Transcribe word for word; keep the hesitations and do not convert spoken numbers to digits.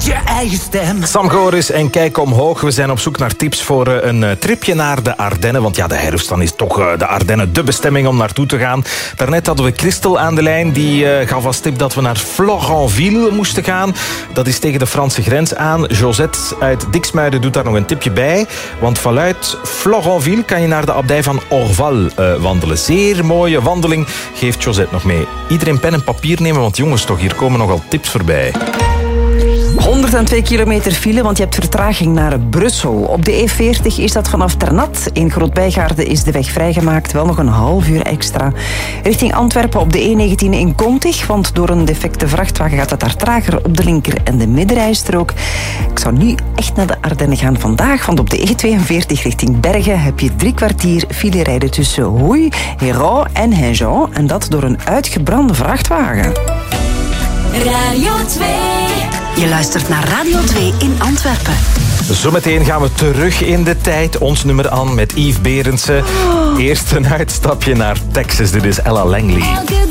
je eigen stem. Sam Goris en Kijk Omhoog. We zijn op zoek naar tips voor een tripje naar de Ardennen. Want ja, de herfst, dan is toch de Ardennen de bestemming om naartoe te gaan. Daarnet hadden we Christel aan de lijn. Die uh, gaf als tip dat we naar Florenville moesten gaan. Dat is tegen de Franse grens aan. Josette uit Diksmuiden doet daar nog een tipje bij. Want vanuit Florenville kan je naar de abdij van Orval uh, wandelen. Zeer mooie wandeling, geeft Josette nog mee. Iedereen pen en papier nemen, want jongens toch, hier komen nogal tips voorbij. honderdtwee kilometer file, want je hebt vertraging naar Brussel. Op de E veertig is dat vanaf Ternat. In Groot-Bijgaarde is de weg vrijgemaakt, wel nog een half uur extra. Richting Antwerpen op de E negentien in Kontig, want door een defecte vrachtwagen gaat het daar trager op de linker- en de middenrijstrook. Ik zou nu echt naar de Ardennen gaan vandaag, want op de E tweeënveertig richting Bergen heb je drie kwartier file rijden tussen Houy, Hérault en Hainjean, en dat door een uitgebrande vrachtwagen. Radio twee. Je luistert naar Radio twee in Antwerpen. Zometeen gaan we terug in de tijd. Ons nummer aan met Yves Berendsen. Eerst een uitstapje naar Texas. Dit is Ella Langley.